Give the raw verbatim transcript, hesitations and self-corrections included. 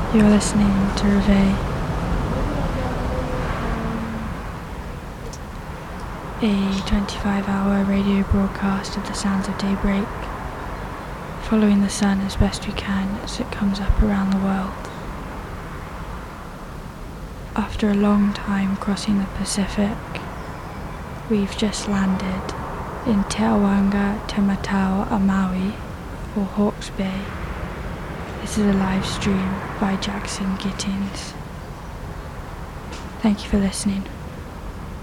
You're listening to Reveille, a twenty-five hour radio broadcast of the sounds of daybreak, following the sun as best we can as it comes up around the world. After a long time crossing the Pacific, we've just landed in Te Awanga Te Matau a Maui, or Hawke's Bay. This is a live stream by Jackson Gittins. Thank you for listening.